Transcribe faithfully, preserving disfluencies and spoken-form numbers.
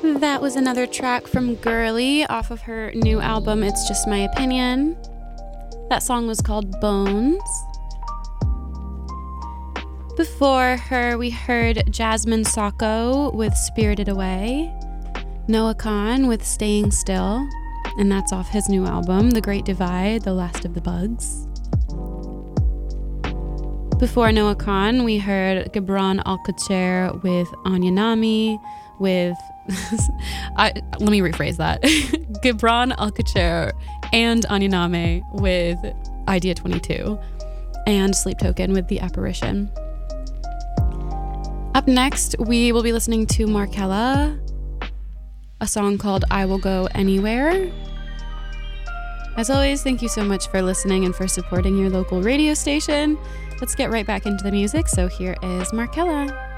That was another track from Girly off of her new album, It's Just My Opinion. That song was called Bones. Before her, we heard Jasmine Sacco with Spirited Away, Noah Kahan with Staying Still, and that's off his new album, The Great Divide, The Last of the Bugs. Before Noah Kahan, we heard Gibran Alcocer with Anyanami, with I, let me rephrase that. Gibran Alcocer and Anyaname with Idea twenty-two, and Sleep Token with The Apparition. Up next, we will be listening to Markella, a song called I Will Go Anywhere. As always, thank you so much for listening and for supporting your local radio station. Let's get right back into the music. So here is Markella.